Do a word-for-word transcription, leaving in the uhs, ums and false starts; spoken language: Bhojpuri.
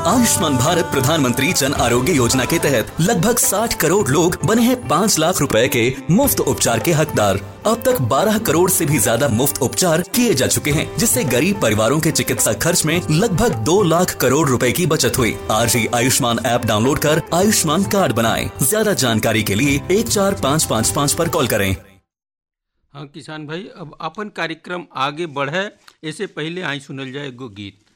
आयुष्मान भारत प्रधानमंत्री जन आरोग्य योजना के तहत लगभग साठ करोड़ लोग बने हैं पाँच लाख रुपए के मुफ्त उपचार के हकदार। अब तक बारह करोड़ से भी ज्यादा मुफ्त उपचार किए जा चुके हैं, जिससे गरीब परिवारों के चिकित्सा खर्च में लगभग दो लाख करोड़ रुपए की बचत हुई। आज ही आयुष्मान ऐप डाउनलोड कर आयुष्मान कार्ड बनाएं। ज्यादा जानकारी के लिए एक चार पाँच पाँच पाँच पर कॉल करें। हाँ किसान भाई, अब अपन कार्यक्रम आगे बढ़े ऐसे पहले आई सुनल जाए एगो गीत।